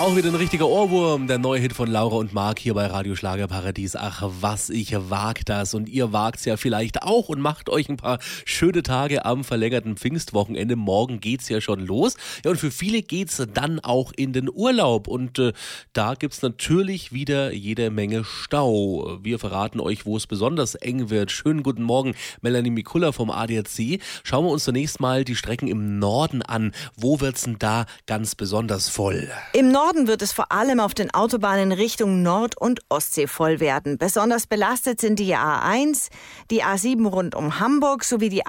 Auch wieder ein richtiger Ohrwurm, der neue Hit von Laura und Mark hier bei Radio Schlagerparadies. Ach, was, ich wag das und ihr wagt's ja vielleicht auch und macht euch ein paar schöne Tage am verlängerten Pfingstwochenende. Morgen geht's ja schon los. Ja, und für viele geht's dann auch in den Urlaub und da gibt's natürlich wieder jede Menge Stau. Wir verraten euch, wo es besonders eng wird. Schönen guten Morgen, Melanie Mikulla vom ADAC. Schauen wir uns zunächst mal die Strecken im Norden an. Wo wird's denn da ganz besonders voll? Im Norden wird es vor allem auf den Autobahnen Richtung Nord- und Ostsee voll werden. Besonders belastet sind die A1, die A7 rund um Hamburg sowie die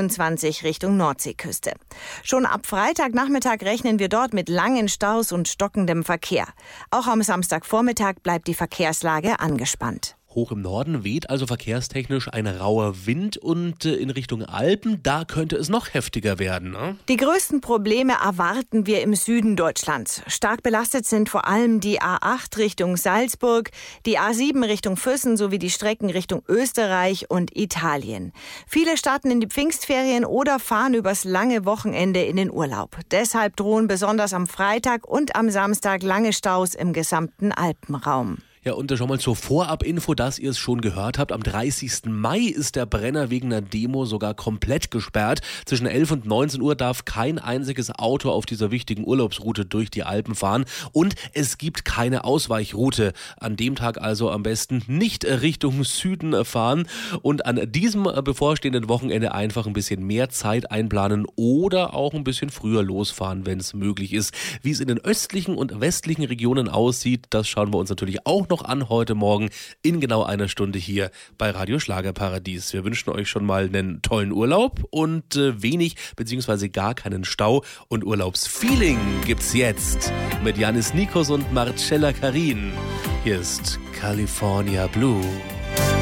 A23 Richtung Nordseeküste. Schon ab Freitagnachmittag rechnen wir dort mit langen Staus und stockendem Verkehr. Auch am Samstagvormittag bleibt die Verkehrslage angespannt. Hoch im Norden weht also verkehrstechnisch ein rauer Wind und in Richtung Alpen, da könnte es noch heftiger werden, ne? Die größten Probleme erwarten wir im Süden Deutschlands. Stark belastet sind vor allem die A8 Richtung Salzburg, die A7 Richtung Füssen sowie die Strecken Richtung Österreich und Italien. Viele starten in die Pfingstferien oder fahren übers lange Wochenende in den Urlaub. Deshalb drohen besonders am Freitag und am Samstag lange Staus im gesamten Alpenraum. Ja, und schon mal zur Vorabinfo, dass ihr es schon gehört habt. Am 30. Mai ist der Brenner wegen einer Demo sogar komplett gesperrt. Zwischen 11 und 19 Uhr darf kein einziges Auto auf dieser wichtigen Urlaubsroute durch die Alpen fahren. Und es gibt keine Ausweichroute. An dem Tag also am besten nicht Richtung Süden fahren. Und an diesem bevorstehenden Wochenende einfach ein bisschen mehr Zeit einplanen oder auch ein bisschen früher losfahren, wenn es möglich ist. Wie es in den östlichen und westlichen Regionen aussieht, das schauen wir uns natürlich auch noch an heute Morgen in genau einer Stunde hier bei Radio Schlagerparadies. Wir wünschen euch schon mal einen tollen Urlaub und wenig bzw. gar keinen Stau und Urlaubsfeeling gibt's jetzt mit Janis Nikos und Marcella Karin. Hier ist California Blue.